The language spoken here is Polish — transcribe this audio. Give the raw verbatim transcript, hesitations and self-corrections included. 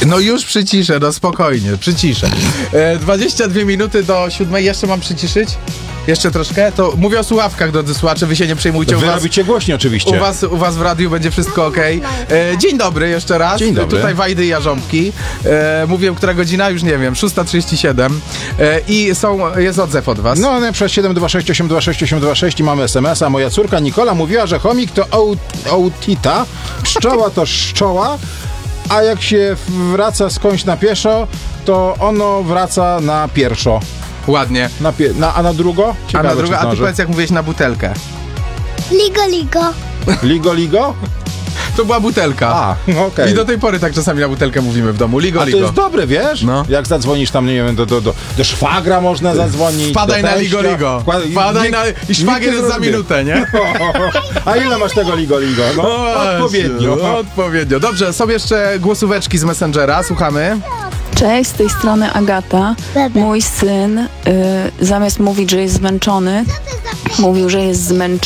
No już przyciszę, no spokojnie, przyciszę. E, dwadzieścia dwie minuty do siódmej, jeszcze mam przyciszyć? Jeszcze troszkę? To mówię o słuchawkach, drodzy słuchacze, wy się nie przejmujcie. Wy u was, robicie głośniej oczywiście. U was, u was w radiu będzie wszystko okej. E, dzień dobry jeszcze raz. Dzień dobry. Tutaj Wajdy i Jarząbki. E, mówię, która godzina? Już nie wiem, szósta trzydzieści siedem. E, I są, jest odzew od was. No, przez siedem dwa sześć osiem dwa sześć osiem dwa sześć i mamy es em es a. Moja córka Nikola mówiła, że chomik to oł- ołtita, pszczoła to szczoła, a jak się wraca skądś na pieszo, to ono wraca na pierwszo. Ładnie. Na pie- na, a na drugo? Ciekawe, A na druga, czy a ty zdąży. powiedz, jak mówiłeś na butelkę. Ligo, ligo. Ligo, ligo? To była butelka. A, okej. I do tej pory tak czasami na butelkę mówimy w domu. Ligo, A to ligo. jest dobre, wiesz? No. Jak zadzwonisz tam, nie wiem, do, do, do, do szwagra można zadzwonić. Wpadaj do na teścia. ligo, ligo. Wkład- Wpadaj nikt- na... I nikt szwagier nie jest za zrozumie. minutę, nie? A ile masz tego ligo, ligo? No, O, odpowiednio. No, odpowiednio. Dobrze, są jeszcze głosóweczki z Messengera, słuchamy. Cześć, z tej strony Agata. Bebe. Mój syn y, zamiast mówić, że jest zmęczony, mówił, że jest zmęczony.